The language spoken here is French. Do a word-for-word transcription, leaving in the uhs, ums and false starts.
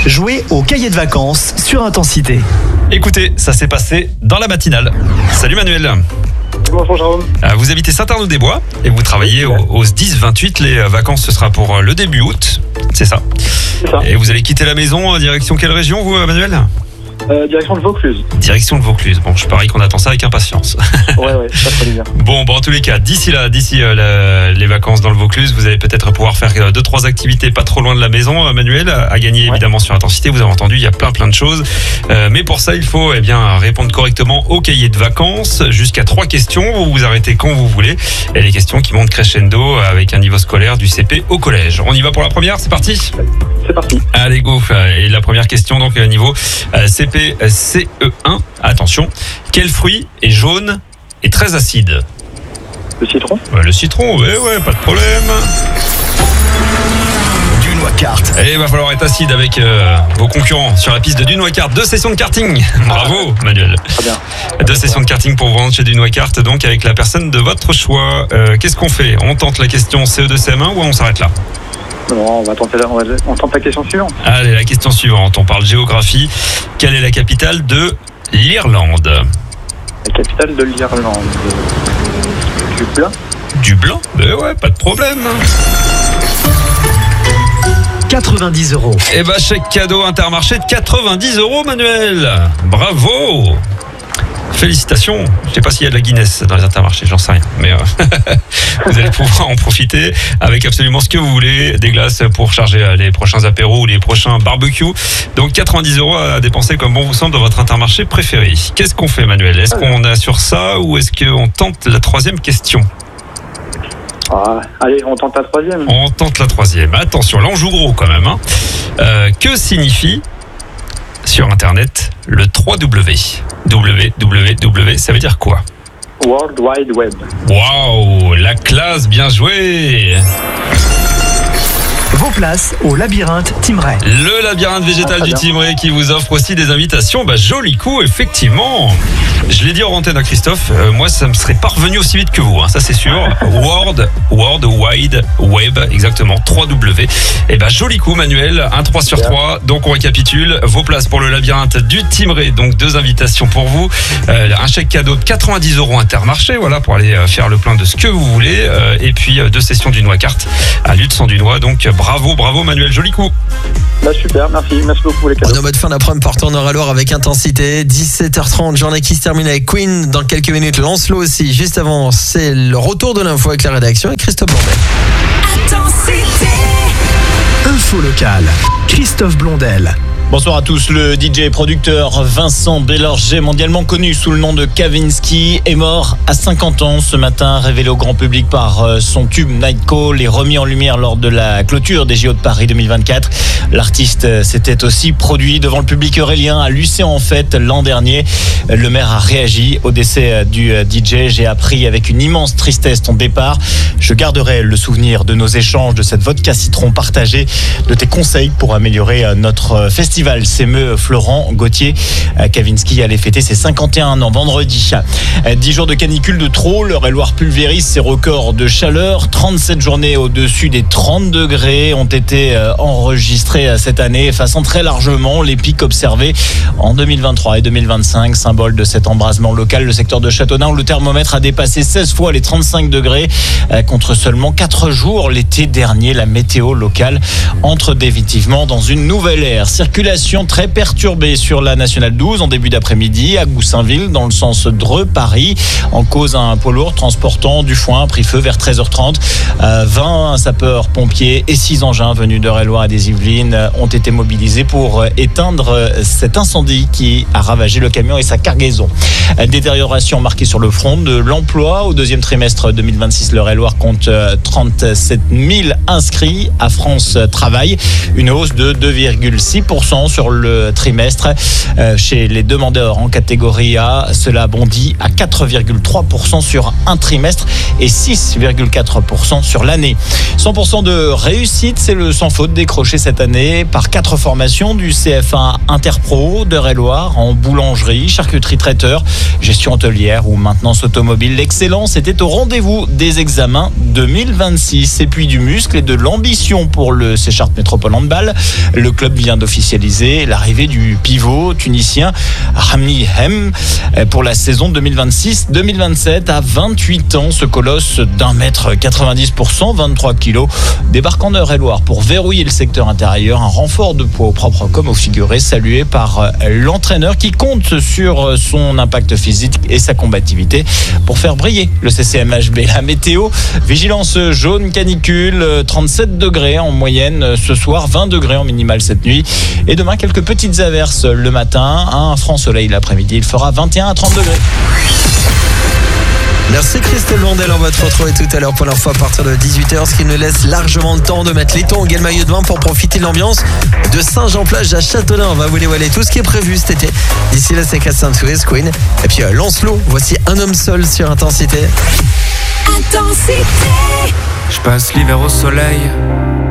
Jouez au cahier de vacances sur Intensité. Écoutez, ça s'est passé dans la matinale. Salut Manuel. Bonjour Jérôme. Vous habitez Saint-Arnaud-des-Bois et vous travaillez au, au S D I S vingt-huit. Les vacances, ce sera pour le début août, c'est ça. C'est ça. Et vous allez quitter la maison, direction quelle région vous, Manuel ? Euh, direction de Vaucluse. Direction de Vaucluse. Bon, je parie qu'on attend ça avec impatience. Ouais, ouais, ça ferait bien. Bon, bon, en tous les cas, d'ici là, d'ici euh, la, les vacances dans le Vaucluse, vous allez peut-être pouvoir faire euh, deux, trois activités pas trop loin de la maison. Euh, Manuel, à gagner Ouais. évidemment sur Intensité. Vous avez entendu, il y a plein, plein de choses. Euh, mais pour ça, il faut eh bien répondre correctement au cahier de vacances. Jusqu'à trois questions. Vous vous arrêtez quand vous voulez. Et les questions qui montent crescendo avec un niveau scolaire du C P au collège. On y va pour la première. C'est parti. C'est parti. Allez, go. Et la première question, donc, euh, niveau euh, C P C E un. Attention. Quel fruit est jaune et très acide ? Le citron. Ouais, le citron, ouais, ouais, pas de problème. Dunois Kart. Et il va falloir être acide avec euh, vos concurrents sur la piste de Dunois Kart. Deux sessions de karting. Bravo, Manuel. Très bien. Deux sessions de karting pour vous rendre chez Dunois Kart, donc avec la personne de votre choix. Euh, qu'est-ce qu'on fait ? On tente la question C E deux C M un ou on s'arrête là ? Non, on va tenter la, on, va, on tente la question suivante. Allez, la question suivante. On parle géographie. Quelle est la capitale de l'Irlande ? La capitale de l'Irlande. Dublin. Dublin ? Ben ouais, pas de problème. quatre-vingt-dix euros. Eh ben, chèque cadeau Intermarché de quatre-vingt-dix euros, Manuel. Bravo. Félicitations. Je sais pas s'il y a de la Guinness dans les Intermarchés, j'en sais rien. Mais euh, vous allez pouvoir en profiter avec absolument ce que vous voulez. Des glaces pour charger les prochains apéros ou les prochains barbecues. Donc quatre-vingt-dix euros à dépenser comme bon vous semble dans votre Intermarché préféré. Qu'est-ce qu'on fait, Manuel ? Est-ce qu'on assure ça ou est-ce qu'on tente la troisième question ? Ah, allez, on tente la troisième. On tente la troisième. Attention, là on joue gros quand même. Hein. Euh, que signifie sur Internet le trois W ? W W W, ça veut dire quoi ? World Wide Web. Waouh, la classe, bien joué. Vos places au labyrinthe Timeray. Le labyrinthe végétal Ah, du bien. Timeray qui vous offre aussi des invitations. Bah, joli coup, effectivement. Je l'ai dit en antenne à Christophe, euh, moi ça me serait pas revenu aussi vite que vous, hein, ça c'est sûr. World, World Wide Web, exactement, trois W. Et bah joli coup, Manuel, un trois sur trois. Donc on récapitule, vos places pour le labyrinthe du Timeray, donc deux invitations pour vous. Euh, un chèque cadeau de quatre-vingt-dix euros Intermarché, voilà, pour aller euh, faire le plein de ce que vous voulez. Euh, et puis euh, deux sessions du Dunois Kart à Lutz-en-Dunois. Donc bravo, bravo Manuel, joli coup. Bah super, merci. Merci beaucoup pour les On cadeaux. est en mode fin d'après-midi, partant Nord-à-Loire avec Intensité. dix-sept heures trente, journée qui se termine avec Queen. Dans quelques minutes, Lancelot aussi. Juste avant, c'est le retour de l'info avec la rédaction et Christophe Blondet. Intensité. Info locale. Christophe Blondel. Bonsoir à tous. Le D J et producteur Vincent Bellorget, mondialement connu sous le nom de Kavinsky, est mort à cinquante ans ce matin, révélé au grand public par son tube Night Call et remis en lumière lors de la clôture des J O de Paris deux mille vingt-quatre. L'artiste s'était aussi produit devant le public eurélien à Lucé en fête l'an dernier. Le maire a réagi au décès du D J. J'ai appris avec une immense tristesse ton départ. Je garderai le souvenir de nos échanges, de cette vodka citron partagée, de tes conseils pour améliorer notre festival. S'émeut Florent Gauthier. Kavinsky allait fêter ses cinquante et un ans vendredi. dix jours de canicule de trop, l'Eure-et-Loir pulvérise ses records de chaleur. trente-sept journées au-dessus des trente degrés ont été enregistrées cette année, effaçant très largement les pics observés en deux mille vingt-trois et deux mille vingt-cinq. Symbole de cet embrasement local, le secteur de Châteaudun où le thermomètre a dépassé seize fois les trente-cinq degrés contre seulement quatre jours l'été dernier. La météo locale entre définitivement dans une nouvelle ère. Circulation très perturbée sur la nationale douze en début d'après-midi à Goussainville dans le sens Dreux-Paris. En cause, un poids lourd transportant du foin pris feu vers treize heures trente. Euh, vingt sapeurs-pompiers et six engins venus d'Eure-et-Loir et des Yvelines ont été mobilisés pour éteindre cet incendie qui a ravagé le camion et sa cargaison. Détérioration marquée sur le front de l'emploi. Au deuxième trimestre deux mille vingt-six, l'Eure-et-Loir compte trente-sept mille inscrits à France Travail. Une hausse de deux virgule six pour cent sur le trimestre. Euh, chez les demandeurs en catégorie A, cela bondit à quatre virgule trois pour cent sur un trimestre et six virgule quatre pour cent sur l'année. cent pour cent de réussite, c'est le sans faute décroché cette année par quatre formations du C F A Interpro d'Eure-et-Loir en boulangerie, charcuterie traiteur, gestion hôtelière ou maintenance automobile. L'excellence était au rendez-vous des examens deux mille vingt-six. Et puis du muscle et de l'ambition pour le Séchartres Métropole Handball. Le club vient d'officialiser officialisé l'arrivée du pivot tunisien Rami Hem pour la saison deux mille vingt-six deux mille vingt-sept. À vingt-huit ans, ce colosse d'un mètre quatre-vingt-dix pour cent vingt-trois kilos débarque en Eure-et-Loire pour verrouiller le secteur intérieur. Un renfort de poids au propre comme au figuré, salué par l'entraîneur qui compte sur son impact physique et sa combativité pour faire briller le C C M H B. La météo, vigilance jaune canicule, trente-sept degrés en moyenne ce soir, vingt degrés en minimale cette nuit. Et demain, quelques petites averses le matin, un franc soleil l'après-midi. Il fera vingt et un à trente degrés. Merci Christelle Blondel, on va te retrouver tout à l'heure pour l'info à partir de dix-huit heures, ce qui nous laisse largement le temps de mettre les tongs et le maillot de bain pour profiter de l'ambiance de Saint-Jean-Plage à Châteaulin. On va vous dévoiler tout ce qui est prévu cet été. D'ici là, c'est Cassandre Queen. Et puis euh, Lancelot, voici Un homme seul sur Intensité. Intensité. Je passe l'hiver au soleil,